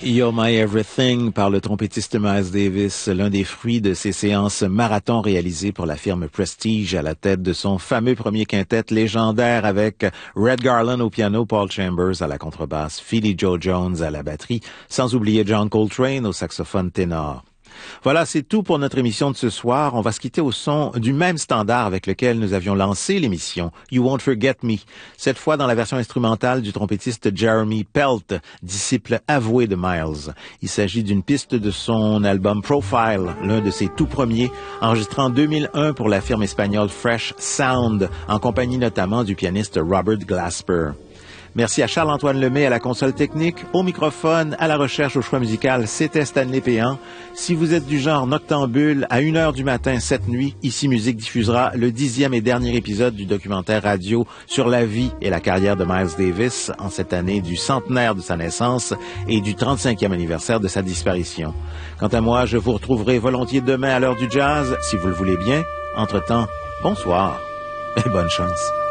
You're My Everything par le trompettiste Miles Davis, l'un des fruits de ses séances marathon réalisées pour la firme Prestige à la tête de son fameux premier quintet légendaire avec Red Garland au piano, Paul Chambers à la contrebasse, Philly Joe Jones à la batterie, sans oublier John Coltrane au saxophone ténor. Voilà, c'est tout pour notre émission de ce soir. On va se quitter au son du même standard avec lequel nous avions lancé l'émission, You Won't Forget Me, cette fois dans la version instrumentale du trompettiste Jeremy Pelt, disciple avoué de Miles. Il s'agit d'une piste de son album Profile, l'un de ses tout premiers, enregistré en 2001 pour la firme espagnole Fresh Sound, en compagnie notamment du pianiste Robert Glasper. Merci à Charles-Antoine Lemay à la console technique, au microphone, à la recherche, au choix musical, c'était Stanley Péan. Si vous êtes du genre noctambule, à 1h du matin cette nuit, Ici Musique diffusera le 10e et dernier épisode du documentaire radio sur la vie et la carrière de Miles Davis en cette année du centenaire de sa naissance et du 35e anniversaire de sa disparition. Quant à moi, je vous retrouverai volontiers demain à l'heure du jazz, si vous le voulez bien. Entre-temps, bonsoir et bonne chance.